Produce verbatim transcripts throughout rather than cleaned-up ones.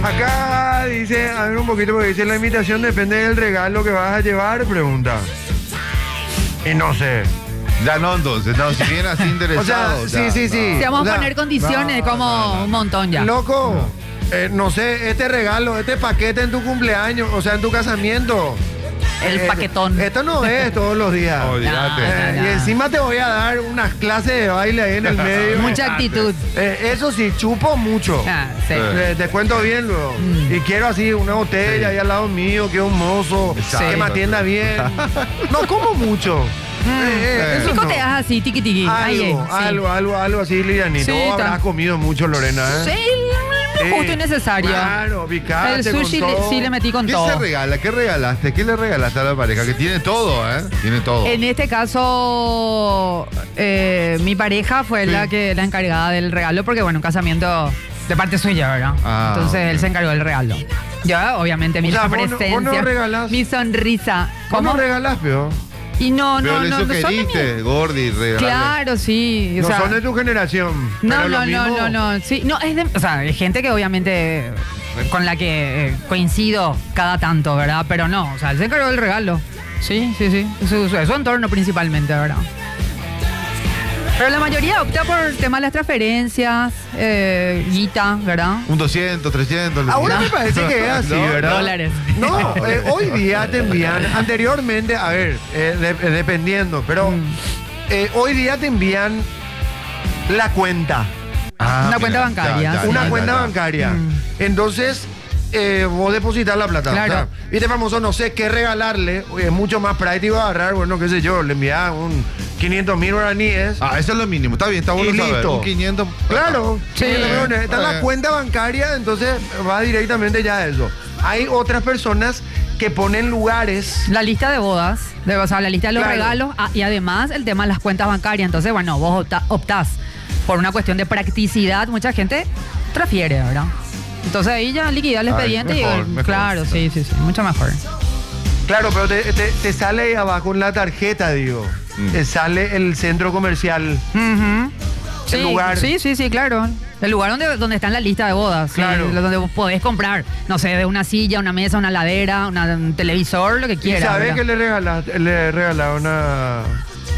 Acá dice, a ver un poquito, porque dice, la invitación depende del regalo que vas a llevar, pregunta. Y no sé. Ya no, entonces, no, si viene así interesado. O sea, ya, sí, sí, sí. no. Si vamos a O sea, poner condiciones no, como no, no. un montón ya. Loco, eh, no sé, este regalo, este paquete en tu cumpleaños, o sea, en tu casamiento. El eh, paquetón. Esto no es todos los días. Olvídate. Eh, no, no. Y encima te voy a dar unas clases de baile ahí en el medio. Mucha actitud. Eh, eso sí, chupo mucho. Ah, sí. Eh, te cuento bien luego. Mm. Y quiero así una botella ahí al lado mío, que un mozo, Exacto. que me atienda bien. No como mucho. Eh, eh, eso no. Picoteas así, tiqui tiqui. Ahí, Algo, sí. algo, algo, algo así, livianito. Sí, Vos habrás está. comido mucho, Lorena, ¿eh? Sí, lo justo y necesario. Claro, picante El sushi con le- todo. sí le metí con ¿Qué todo. se regala? ¿Qué regalaste? ¿Qué le regalaste a la pareja? Que tiene todo, ¿eh? Tiene todo. En este caso, eh, mi pareja fue Sí. la que la encargada del regalo, porque bueno, un casamiento de parte suya, ¿verdad? Ah, Entonces él ok. se encargó del regalo. Yo, obviamente, mi O sea, vos no- presencia, vos no regalás. mi sonrisa. ¿Cómo ¿Cómo? regalás, peor? Y no, Pero no, le no, no son de mi- sugeriste, Gordi, regalarle. Claro, sí. O No sea, son de tu generación. no, pero lo no, no, mismo- no, no, sí, no, es de, o sea, es gente que obviamente eh, con la que eh, coincido cada tanto, ¿verdad? Pero no, o sea, él se encargó del regalo. Sí, sí, sí. Su, su, su entorno principalmente, ¿verdad? Pero la mayoría opta por el tema de las transferencias, eh, guita, ¿verdad? Un doscientos, trescientos. lo Ahora que me quieras. parece que es así, No, ¿verdad? Dólares. No, eh, hoy día te envían, anteriormente, a ver, eh, de- eh, dependiendo, pero Mm. eh, hoy día te envían la cuenta, Ah, Una cuenta bancaria, sí. una ya, cuenta ya, ya. bancaria. Mm. Entonces, eh, vos depositas la plata. Claro. O sea, viste, famoso, no sé qué regalarle, oye, es mucho más práctico agarrar, bueno, qué sé yo, le envías un quinientos mil guaraníes. Ah, eso es lo mínimo. Está bien, está bueno Y saber. listo. Un quinientos. Claro, Sí. sí, está Está en la bien. cuenta bancaria, entonces va directamente ya a eso. Hay otras personas que ponen lugares. La lista de bodas, de, o sea, la lista de los Claro. regalos ah, y además el tema de las cuentas bancarias. Entonces, bueno, vos opta- optás por una cuestión de practicidad. Mucha gente transfiere, ¿verdad? Entonces ahí ya liquida el Ay, expediente mejor, y mejor. claro, sí, sí, sí, mucho mejor. Claro, pero te, te- te sale ahí abajo en la tarjeta, digo. Mm. Te sale el centro comercial. Ujú. Sí, El lugar. Sí, sí, sí, claro. El lugar donde, donde está en la lista de bodas. sí, Claro. donde vos podés comprar, no sé, de una silla, una mesa, una ladera, una- un televisor, lo que ¿Y quieras. sabes ¿verdad? que le regalaste, le regalaron a, ¿A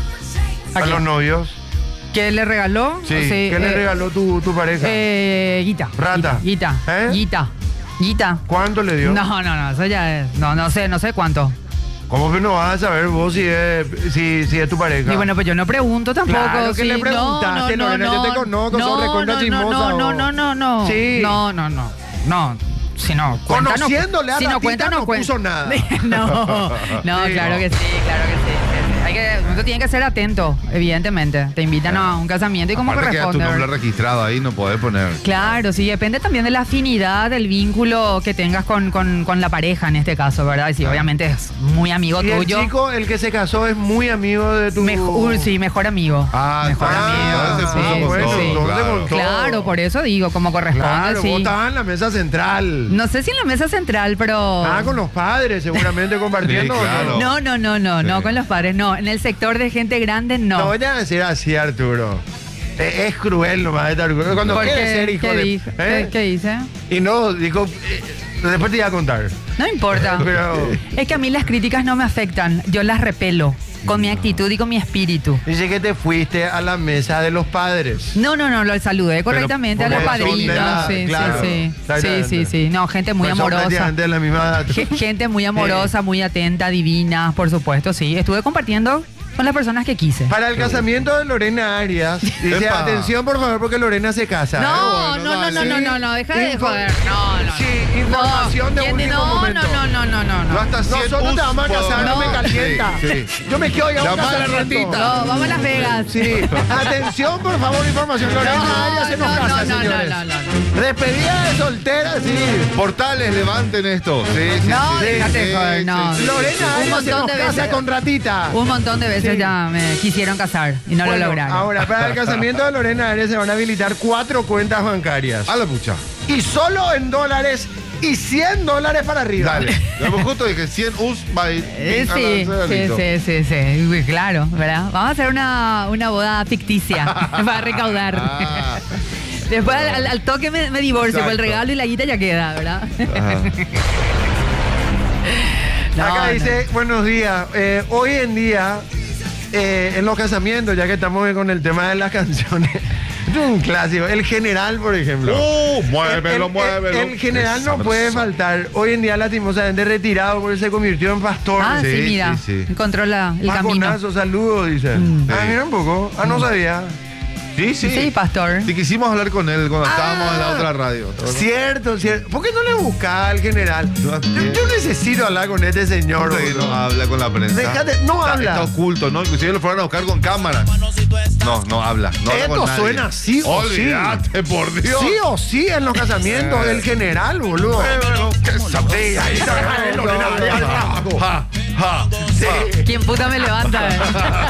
a quién? los novios? ¿Qué le regaló? Sí. ¿Qué le eh, regaló tu, tu pareja? Eh, guita. Rata. Guita. ¿Eh? Guita. Guita. ¿Cuánto le dio? No, no, no, eso ya es. No, no sé, no sé cuánto. ¿Cómo que no vas a saber vos si es, si, si es tu pareja? Y bueno, pues yo no pregunto tampoco. Claro que sí. le preguntaste, no, no, Lorena, yo no, te conozco, sos recontra no, chismosa, No, no, vos. no, no, no. Sí. No, no, no. No. Si no, cuenta, no- Conociéndole a si no Ratita, cuenta, no, no cuen- puso nada. no, no, Sí. claro que sí, claro que sí. sí, sí. Hay que, uno tiene que ser atento, evidentemente. Te invitan a un casamiento y como Aparte queda tu corresponde. nombre ¿verdad? registrado ahí, no podés poner. Claro, sí, depende también de la afinidad, del vínculo que tengas con, con, con la pareja en este caso, ¿verdad? Y si obviamente es muy amigo Y el tuyo. chico, el que se casó, es muy amigo de tu... Mejor, sí, mejor amigo. Ah, mejor está bien, amigo. ahora se sí, puso con bueno, todo, sí. entonces claro. con todo. Claro, por eso digo, como corresponde, Claro, sí. vos estabas en la mesa central. No sé si en la mesa central, pero. Ah, con los padres, seguramente compartiendo. Sí, claro. No, no, no, no, Sí. no con los padres, no. En el sector de gente grande, no. No voy a decir así, Arturo. Eh, Es cruel nomás esta Arturo. Cuando ¿Por quiere qué? ser hijo ¿Qué, de... dijo? ¿eh? ¿Qué, qué dice? Y no, dijo... eh, después te iba a contar. No importa. Pero Es que a mí las críticas no me afectan. Yo las repelo con mi actitud y con mi espíritu. dice que te fuiste a la mesa de los padres. No, no, no, lo saludé correctamente a porque los son de padrinos. la- Sí, claro, sí, sí. Sí, exactamente. sí, sí. No, gente muy Pues son amorosa. prácticamente de la misma edad. Ge- Gente muy amorosa, muy atenta, divina, por supuesto, sí. Estuve compartiendo con las personas que quise. Para el casamiento de Lorena Arias, dice, Epa. atención por favor porque Lorena se casa. No, ¿eh? no, no, no, dale. no, no, no, deja de Info- joder. No, no. Sí, información de ¿Quién último no, momento. no, no, no, no, no. Yo hasta cien Nosotros te vamos a puedo casar, no, dar. me calienta. Sí, sí. Yo me quiero ir a un Llamá a la casamiento. ratita. No, vamos a Las Vegas. Sí, atención por favor, información. Lorena Arias se nos no, casa, no, no, señores. no, no, no. Despedida de soltera, sí. Portales, levanten esto. Sí, sí, No, sí, déjate sí, joder, sí, no. sí. Lorena Un Arias se montón nos de casa veces. con ratita. Un montón de veces Sí. ya me quisieron casar y no Bueno, lo lograron. Ahora, para el casamiento de Lorena Arias se van a habilitar cuatro cuentas bancarias. A la pucha. Y solo en dólares y cien dólares para arriba. Dale. Yo justo dije cien us by. Eh, sí, sí, sí, sí, sí, Uy, claro, ¿verdad? Vamos a hacer una, una boda ficticia para recaudar. Ah. Después al, al- al toque me, me divorcio, Exacto. pues el regalo y la guita ya queda, ¿verdad? Ajá. No, Acá no. dice, buenos días. Eh, hoy en día, eh, en los casamientos, ya que estamos con el tema de las canciones, es un clásico. El general, por ejemplo. ¡Uh! El- Muévelo, el, muévelo. el general Qué no puede sabroso. faltar. Hoy en día, lastimosamente, retirado porque se convirtió en pastor. Ah, sí, Sí, mira. sí, sí. Encontró la, el camino. Maconazo, saludos, dice. Mm. Ah, Sí. mira un poco. Ah, no sabía. Sí, sí. Sí, pastor. Sí, quisimos hablar con él cuando Ah. estábamos en la otra radio. ¿Te acuerdas? Cierto, cierto. ¿Por qué no le buscaba al general? No, Yo, yo necesito hablar con este señor. Sí, boludo. no habla con la prensa. Déjate- no Está- habla. Está oculto, ¿no? Inclusive lo fueron a buscar con cámara. No, no habla. No habla Esto con nadie. suena sí o sí. Olvídate, por Dios. Sí o sí en los casamientos del general, boludo. Eh, bueno, qué sabroso. Sí, ahí está, ahí Lorena, ahí al trabajo. Ja, ja, Sí. ¿Quién puta me levanta? eh?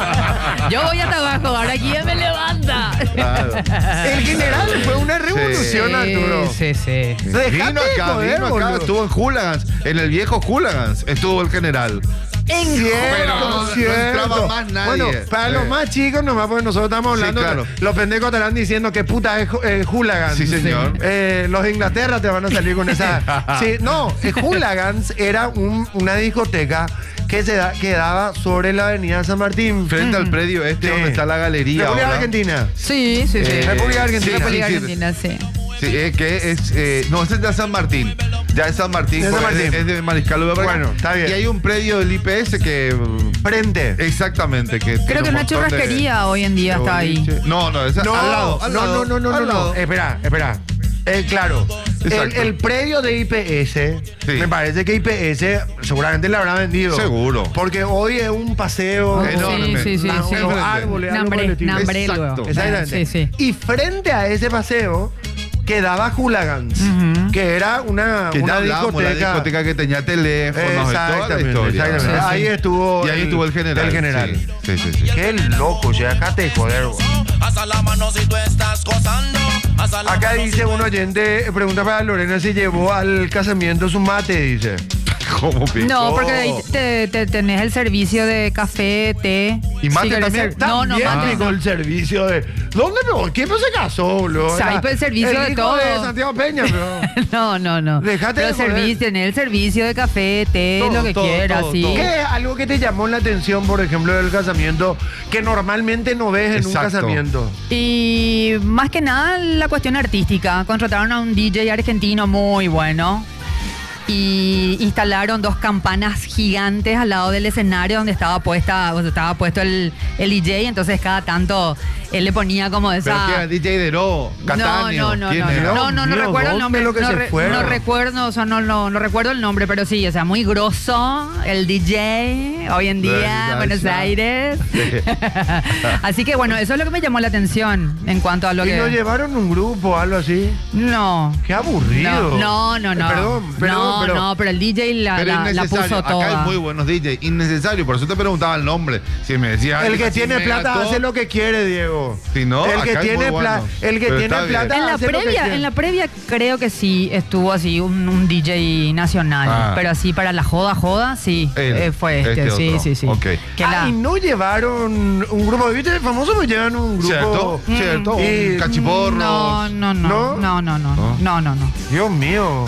Yo voy hasta abajo, ahora ¿quién me levanta? Claro. El general fue una revolución, Arturo. Sí, sí. Dejate Vino de acá, joder, vino acá, boludo. estuvo en Hooligans, en el viejo Hooligans, estuvo el general. En Pero cierto, no- no cierto. entraba más nadie. Bueno, para los Eh. más chicos nomás, porque nosotros estamos Sí, hablando, claro. los pendejos estarán diciendo que puta es eh, Hooligans. Sí, señor. Eh, los de Inglaterra te van a salir con esa. Sí, no, eh, Hooligans era un- una discoteca que se da, quedaba sobre la avenida San Martín. Frente al predio este Sí. donde está la galería. República ahora. Argentina. Sí, sí, sí. Eh, República Argentina. República sí, sí. Argentina, sí. Sí, eh, que es. eh, no, ese es de San Martín. Ya es San Martín. De San porque Martín. Es de, es de Mariscal Uberga. Bueno, está bien. Y hay un predio del I P S que. Frente. Exactamente. Que tiene Creo que un una montón de- churrasquería hoy en día de está ahí. boliche. No, no, es No, al lado. Al no, lado, no, no, no, al no, lado. no. Espera, espera. Eh, claro, el, Exacto. el predio de I P S, Sí. me parece que I P S seguramente le habrá vendido. Seguro. Porque hoy es un paseo. Oh, Enorme. sí, sí, sí, la- sí. unos árboles, algo por el Nambré, estilo. nambré Exacto. luego. Exactamente. Sí, sí. Y frente a ese paseo quedaba Hooligans, Ujú. que era una, Que ya una hablamos, la discoteca. discoteca que tenía teléfonos y toda la Exactamente, historia. exactamente. Sí, sí. Ahí estuvo. Y ahí estuvo el general. El general. Sí, sí, sí. sí. Qué loco, che, acá te joder, vos. Hasta la mano si tú estás gozando. Hasta la Acá mano dice si un oyente, pregunta para Lorena si llevó al casamiento su mate, dice. ¿Cómo picó? No, porque ahí te, te- tenés el servicio de café, té. ¿Y mate querés también? ser- No, no, También mate. aplicó no. el servicio de. ¿Dónde no? ¿Quién no se casó, boludo? O sea, hay Era pues el servicio de hijo todo. de Santiago Peña, bro. No, no, no. Dejate Pero de joder. servicio, tenés el servicio de café, té, Todo, lo que todo, quieras, todo, sí. todo. ¿Qué es algo que te llamó la atención, por ejemplo, del casamiento que normalmente no ves en un Exacto. casamiento? Y más que nada la cuestión artística. Contrataron a un D J argentino muy bueno. Y instalaron dos campanas gigantes al lado del escenario donde estaba puesta, donde estaba puesto el, el D J. Entonces cada tanto él le ponía como ¿Pero esa. qué era? D J Dero, No, Cataño. no, no, ¿Quién no, era? no, no, no, no Dios mío, recuerdo el ¿dónde nombre. lo que no, se re- fueron? no recuerdo, o sea, no, no, no recuerdo el nombre, pero sí, o sea, muy grosso el D J hoy en día Verdad, en Buenos ya. Aires. Así que bueno, eso es lo que me llamó la atención en cuanto a lo ¿Y que. no llevaron un grupo o algo así? No. Qué aburrido. No, no, no, no. Eh, Perdón, perdón, no, pero. no, pero el D J la, Pero la, la innecesario. puso Acá toda. hay muy buenos D J. Innecesario. Por eso te preguntaba el nombre. Si me decías. El que así tiene mega plata top, hace lo que quiere, Diego. Si no, el que acá hay tiene muy plata, buenos. el que Pero tiene está bien. plata En la hace lo que previa, quiere. en la previa creo que sí estuvo así un, un D J nacional, Ah. pero así para la joda joda sí Él, eh, fue este, este sí, otro. sí, sí. Ok. Que Ah, la- y no llevaron un grupo, ¿viste? Famosos me llevan un grupo. ¿Cierto? Mm. ¿Cierto? Y- Un cachiporro. no, no, no, ¿No? no, no, no, ¿No? no, no, no. Dios mío.